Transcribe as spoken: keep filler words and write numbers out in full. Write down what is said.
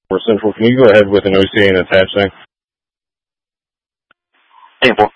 Central, can you go ahead with an O C A and attach thing? ten four.